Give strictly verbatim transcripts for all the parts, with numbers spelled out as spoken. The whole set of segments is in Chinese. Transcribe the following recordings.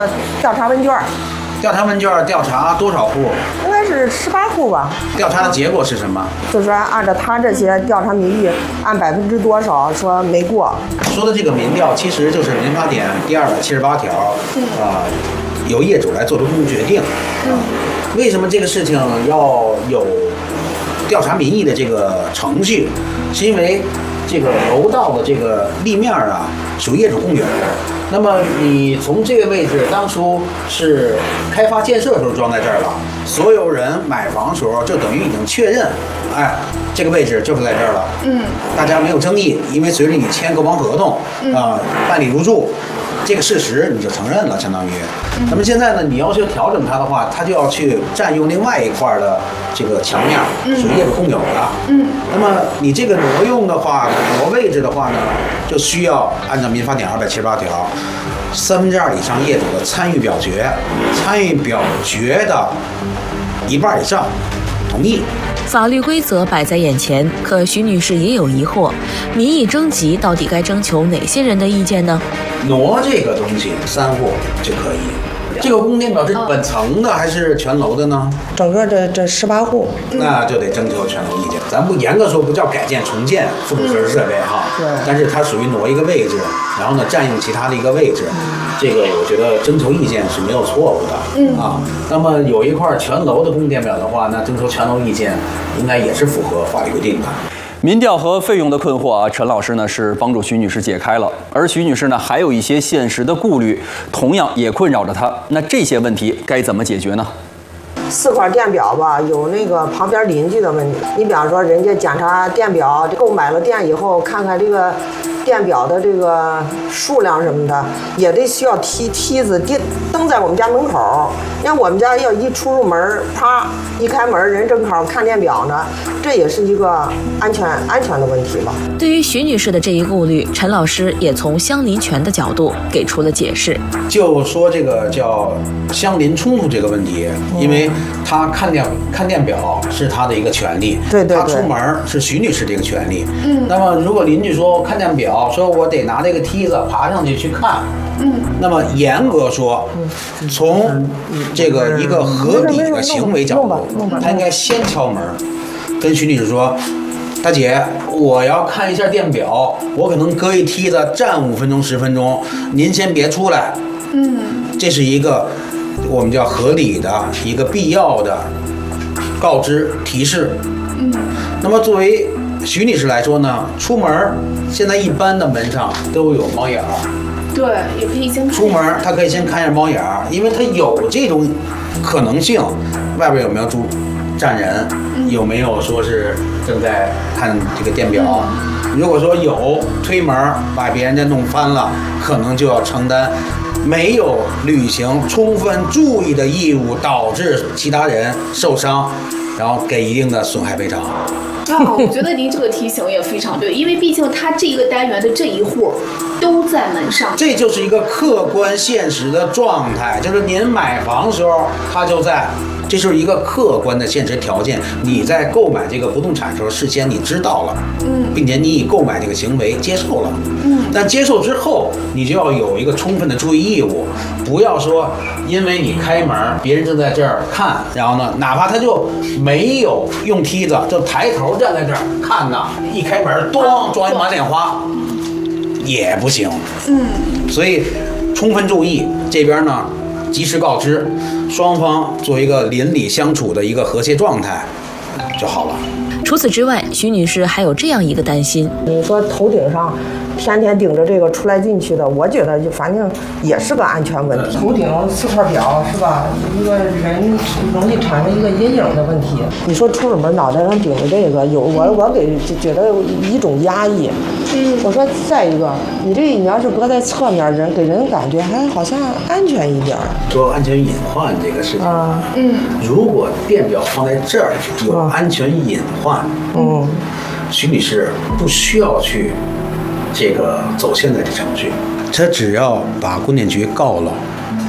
调查问卷。 调查问卷调查多少户？ 应该是十八户吧。 调查的结果是什么？ 就是说按照他这些调查民意，按百分之多少说没过。 说的这个民调其实就是民法典第二百七十八条，啊、呃，由业主来做出终决定。嗯。为什么这个事情要有调查民意的这个程序？是因为这个楼道的这个立面啊，属于业主共有。那么你从这个位置当初是开发建设的时候装在这儿了，所有人买房的时候就等于已经确认，哎，这个位置就是在这儿了。嗯，大家没有争议，因为随着你签购房合同啊、呃，办理入住。这个事实你就承认了，相当于。那么现在呢，你要去调整它的话，它就要去占用另外一块的这个墙面，属于业主共有的。嗯。那么你这个挪用的话，挪位置的话呢，就需要按照民法典二百七十八条，三分之二以上业主的参与表决，参与表决的一半以上同意。 法律规则摆在眼前，可徐女士也有疑惑：民意征集到底该征求哪些人的意见呢？ 挪这个东西三户就可以。这个供电表是本层的还是全楼的呢？ 整个这这十八户， 那就得征求全楼意见。咱不严格说不叫改建重建附属设施设备哈，对。但是它属于挪一个位置，然后呢占用其他的一个位置，这个我觉得征求意见是没有错误的。嗯啊，那么有一块全楼的供电表的话，那征求全楼意见应该也是符合法律规定的。 民调和费用的困惑啊，陈老师呢是帮助徐女士解开了，而徐女士呢还有一些现实的顾虑，同样也困扰着她。那这些问题该怎么解决呢？ 四块电表吧，有那个旁边邻居的问题。你比方说，人家检查电表，购买了电以后，看看这个电表的这个数量什么的，也得需要梯梯子钉蹬在我们家门口。像我们家要一出入门，啪一开门，人正好看电表呢，这也是一个安全安全的问题吧。 对于徐女士的这一顾虑，陈老师也从相邻权的角度给出了解释。 就说这个叫相邻冲突这个问题，因为他看电看电表是他的一个权利， 对对对， 他出门是徐女士这个权利。嗯，那么如果邻居说看电表，说我得拿这个梯子爬上去去看，嗯，那么严格说，从这个一个合理的行为角度，他应该先敲门，跟徐女士说，大姐，我要看一下电表，我可能搁一梯子站五分钟十分钟，您先别出来。嗯，这是一个我们叫合理的一个必要的告知提示。嗯，那么作为徐女士来说呢，出门现在一般的门上都有猫眼儿， 对，也可以先看出门她可以先看一下猫眼儿，因为她有这种可能性，外边有没有住站人，有没有说是正在看这个电表。如果说有推门把别人家弄翻了，可能就要承担没有履行充分注意的义务，导致其他人受伤，然后给一定的损害赔偿。 啊，我觉得您这个提醒也非常对，因为毕竟他这个单元的这一户都在门上， 这就是一个客观现实的状态，就是您买房的时候他就在，这就是一个客观的现实条件。你在购买这个不动产的时候，事先你知道了，嗯，并且你以购买这个行为接受了，嗯，但接受之后，你就要有一个充分的注意义务，不要说因为你开门，别人正在这儿看，然后呢，哪怕他就没有用梯子，就抬头站在这儿看呢，一开门，咣，撞一满脸花，也不行，嗯，所以充分注意这边呢。及时告知，双方做一个邻里相处的一个和谐状态就好了。 除此之外，徐女士还有这样一个担心： 你说头顶上天天顶着这个出来进去的，我觉得就反正也是个安全问题。头顶四块表是吧？一个人容易产生一个阴影的问题。你说出了门脑袋上顶着这个，有我我给就觉得一种压抑。嗯，我说再一个，你这你要是搁在侧面，人给人感觉还好像安全一点。 说安全隐患这个事情啊，嗯，如果电表放在这儿有安全隐患，嗯，徐女士不需要去这个走现在这程序，她只要把供电局告了，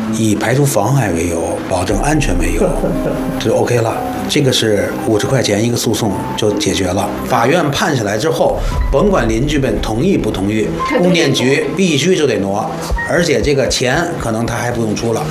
以排除妨害为由，保证安全为由，这就 OK 了。这个是五十块钱一个诉讼就解决了。法院判下来之后，甭管邻居们同意不同意，物业局必须就得挪，而且这个钱可能他还不用出了。